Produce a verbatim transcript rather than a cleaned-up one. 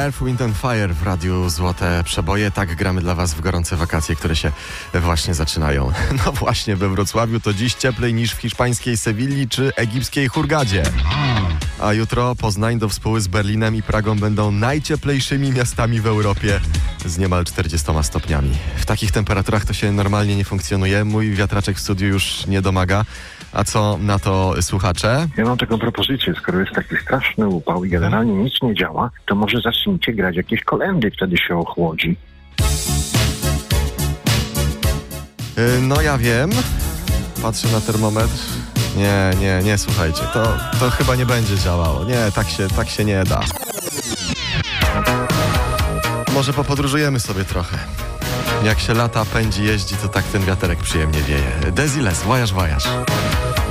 Earth, Wind and Fire w Radiu Złote Przeboje. Tak gramy dla was w gorące wakacje, które się właśnie zaczynają. No właśnie, we Wrocławiu to dziś cieplej niż w hiszpańskiej Sewilli czy egipskiej Hurgadzie. A jutro Poznań do współy z Berlinem i Pragą będą najcieplejszymi miastami w Europie z niemal czterdziestoma stopniami. W takich temperaturach to się normalnie nie funkcjonuje. Mój wiatraczek w studiu już nie domaga. A co na to słuchacze? Ja mam taką propozycję, skoro jest taki straszny upał i generalnie nic nie działa, to może zacznijcie grać jakieś kolędy, wtedy się ochłodzi. Yy, no ja wiem. Patrzę na termometr. Nie, nie, nie, słuchajcie, to, to chyba nie będzie działało. Nie, tak się, tak się nie da. Może popodróżujemy sobie trochę. Jak się lata pędzi, jeździ, to tak ten wiaterek przyjemnie wieje. Desiles, wojaż, wojaż.